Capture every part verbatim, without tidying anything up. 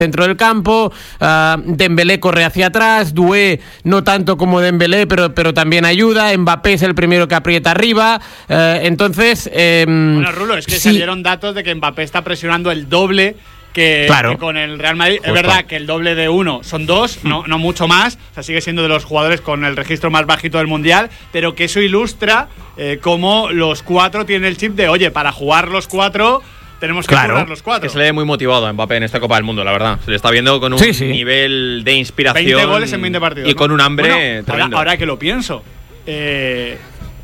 dentro del campo, uh, Dembélé corre hacia atrás, Doué no tanto como Dembélé, pero, pero también ayuda, Mbappé es el primero que aprieta arriba, uh, entonces... Eh, bueno, Rulo, es que sí. salieron datos de que Mbappé está presionando el doble que, claro. que con el Real Madrid. Justo. Es verdad que el doble de uno son dos, mm. no, no mucho más, o sea, sigue siendo de los jugadores con el registro más bajito del Mundial, pero que eso ilustra eh, cómo los cuatro tienen el chip de, oye, para jugar los cuatro... Tenemos que claro. jugar los cuatro. Que se le ve muy motivado a Mbappé en esta Copa del Mundo, la verdad. Se le está viendo con un sí, sí. nivel de inspiración. veinte goles en veinte partidos. Y ¿no? con un hambre bueno, tremendo. Ahora, ahora que lo pienso, eh,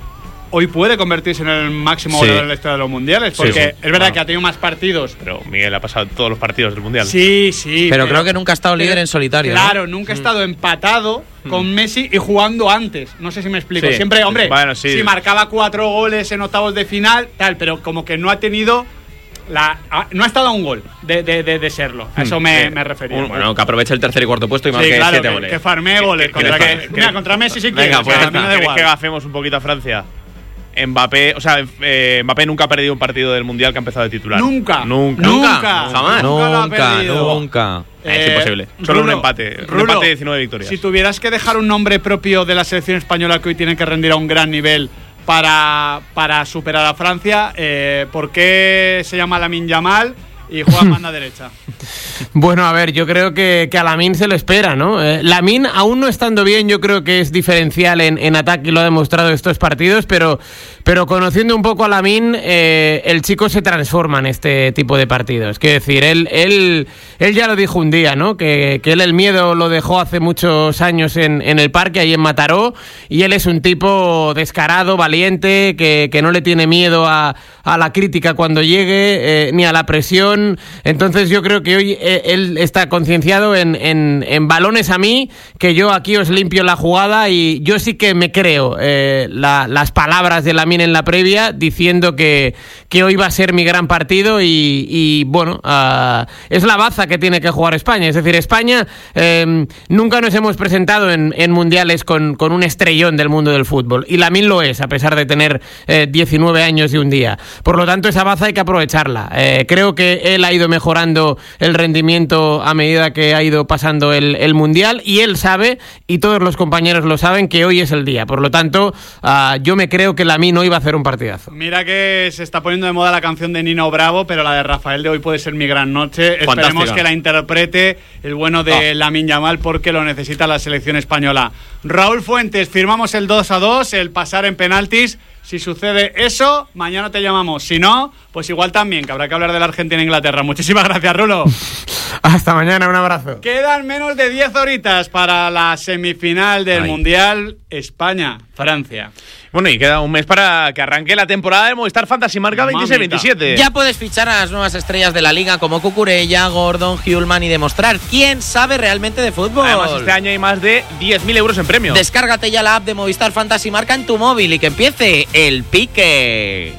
hoy puede convertirse en el máximo sí. goleador de la historia de los mundiales. Porque sí, sí. es verdad bueno. que ha tenido más partidos. Pero Miguel ha pasado todos los partidos del Mundial. Sí, sí. Pero, pero creo que nunca ha estado líder pero, en solitario. Claro, ¿no? nunca ha estado empatado mm. con Messi y jugando antes. No sé si me explico. Sí. Siempre, hombre, bueno, sí. si marcaba cuatro goles en octavos de final, tal, pero como que no ha tenido. La, no ha estado a un gol de, de, de, de serlo. A eso me, sí. me refería. Un, bueno, que aproveche el tercer y cuarto puesto y marque sí, claro, siete que, goles. Que farme goles. Contra, que, mira, contra Messi sí que. Venga, pues o sea, no ¿Quieres que gafemos un poquito a Francia? Mbappé, o sea, eh, Mbappé nunca ha perdido un partido del Mundial que ha empezado de titular. Nunca. Nunca. Nunca. Jamás. Nunca, nunca. Eh, es imposible. Solo Rulo, un empate. Un Rulo, empate de diecinueve victorias. Si tuvieras que dejar un nombre propio de la selección española que hoy tiene que rendir a un gran nivel para, para superar a Francia, eh, ¿por qué se llama Lamine Yamal y juega en banda derecha? Bueno, a ver, yo creo que, que a Lamine se le espera, ¿no? Eh, Lamine, aún no estando bien, yo creo que es diferencial en, en ataque y lo ha demostrado estos partidos, pero, pero conociendo un poco a Lamine, eh, el chico se transforma en este tipo de partidos. Quiero decir, él, él, él ya lo dijo un día, ¿no? Que, que él el miedo lo dejó hace muchos años en, en el parque, ahí en Mataró, y él es un tipo descarado, valiente, que, que no le tiene miedo a, a la crítica cuando llegue, eh, ni a la presión. Entonces yo creo que hoy él está concienciado en, en, en balones a mí, que yo aquí os limpio la jugada, y yo sí que me creo eh, la, las palabras de Lamine en la previa diciendo que, que hoy va a ser mi gran partido y, y bueno, uh, es la baza que tiene que jugar España. Es decir, España eh, nunca nos hemos presentado en, en mundiales con, con un estrellón del mundo del fútbol, y Lamine lo es, a pesar de tener eh, diecinueve años y un día. Por lo tanto, esa baza hay que aprovecharla. Eh, creo que él ha ido mejorando el rendimiento a medida que ha ido pasando el, el Mundial, y él sabe, y todos los compañeros lo saben, que hoy es el día. Por lo tanto, uh, yo me creo que Lamine hoy va a hacer un partidazo. Mira que se está poniendo de moda la canción de Nino Bravo, pero la de Rafael de hoy puede ser mi gran noche. Fantástica. Esperemos que la interprete el bueno de oh. Lamine Yamal, porque lo necesita la selección española. Raúl Fuentes, firmamos el dos a dos, el pasar en penaltis. Si sucede eso, mañana te llamamos. Si no, pues igual también, que habrá que hablar de la Argentina e Inglaterra. Muchísimas gracias, Rulo. Hasta mañana, un abrazo. Quedan menos de diez horitas para la semifinal del Ay. Mundial España-Francia. Bueno, y queda un mes para que arranque la temporada de Movistar Fantasy Marca veintiséis veintisiete. Ya puedes fichar a las nuevas estrellas de la liga como Cucurella, Gordon, Hjulman y demostrar quién sabe realmente de fútbol. Además, este año hay más de diez mil euros en premios. Descárgate ya la app de Movistar Fantasy Marca en tu móvil y que empiece el pique.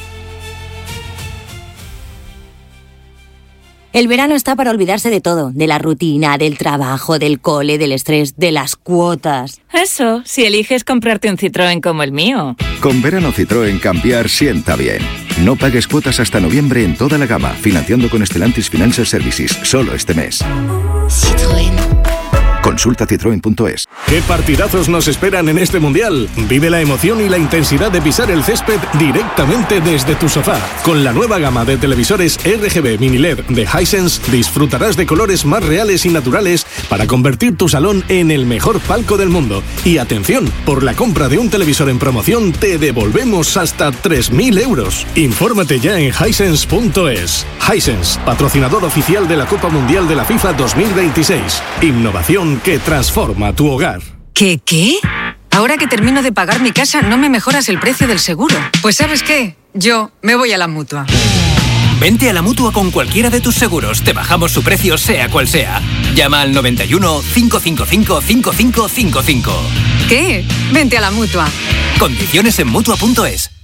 El verano está para olvidarse de todo, de la rutina, del trabajo, del cole, del estrés, de las cuotas. Eso, si eliges comprarte un Citroën como el mío. Con verano Citroën cambiar sienta bien. No pagues cuotas hasta noviembre en toda la gama, financiando con Stellantis Financial Services, solo este mes. Citroën. Consulta citroen punto es. ¿Qué partidazos nos esperan en este Mundial? Vive la emoción y la intensidad de pisar el césped directamente desde tu sofá. Con la nueva gama de televisores R G B Mini L E D de Hisense disfrutarás de colores más reales y naturales para convertir tu salón en el mejor palco del mundo. Y atención, por la compra de un televisor en promoción te devolvemos hasta tres mil euros. Infórmate ya en hisense punto es. Hisense, patrocinador oficial de la Copa Mundial de la FIFA dos mil veintiséis. Innovación que transforma tu hogar. ¿Qué, qué? Ahora que termino de pagar mi casa, ¿no me mejoras el precio del seguro? Pues ¿sabes qué? Yo me voy a la Mutua. Vente a la Mutua con cualquiera de tus seguros. Te bajamos su precio sea cual sea. Llama al noventa y uno, cinco cinco cinco, cinco cinco cinco cinco. ¿Qué? Vente a la Mutua. Condiciones en Mutua punto es.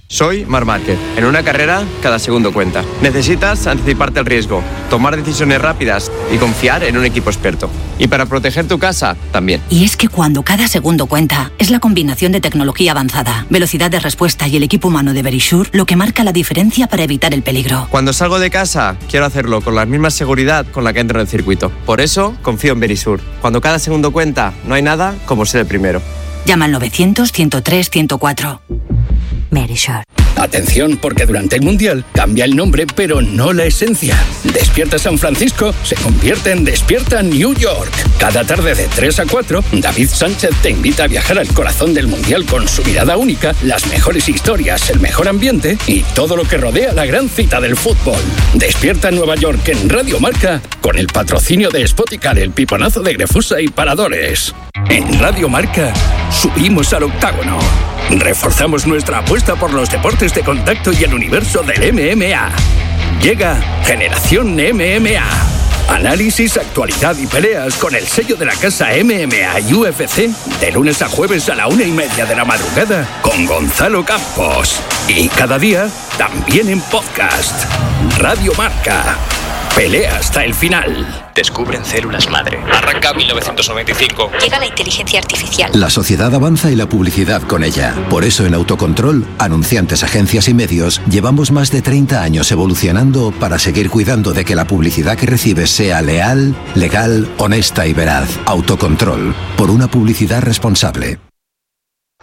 Soy Marc Márquez. En una carrera, cada segundo cuenta. Necesitas anticiparte al riesgo, tomar decisiones rápidas y confiar en un equipo experto. Y para proteger tu casa, también. Y es que cuando cada segundo cuenta, es la combinación de tecnología avanzada, velocidad de respuesta y el equipo humano de Verisure lo que marca la diferencia para evitar el peligro. Cuando salgo de casa, quiero hacerlo con la misma seguridad con la que entro en el circuito. Por eso, confío en Verisure. Cuando cada segundo cuenta, no hay nada como ser el primero. Llama al novecientos, ciento tres, ciento cuatro. Verisure. Atención, porque durante el Mundial cambia el nombre, pero no la esencia. Despierta San Francisco se convierte en Despierta New York. Cada tarde de tres a cuatro, David Sánchez te invita a viajar al corazón del Mundial con su mirada única, las mejores historias, el mejor ambiente y todo lo que rodea la gran cita del fútbol. Despierta Nueva York en Radio Marca con el patrocinio de Spoticar, el piponazo de Grefusa y Paradores. En Radio Marca subimos al octágono. Reforzamos nuestra apuesta por los deportes de contacto y el universo del M M A. Llega Generación M M A. Análisis, actualidad y peleas con el sello de la casa M M A y U F C de lunes a jueves a la una y media de la madrugada con Gonzalo Campos. Y cada día también en podcast. Radio Marca. Pelea hasta el final. Descubren células madre. Arranca mil novecientos noventa y cinco. Llega la inteligencia artificial. La sociedad avanza y la publicidad con ella. Por eso en Autocontrol, anunciantes, agencias y medios, llevamos más de treinta años evolucionando para seguir cuidando de que la publicidad que recibes sea leal, legal, honesta y veraz. Autocontrol. Por una publicidad responsable.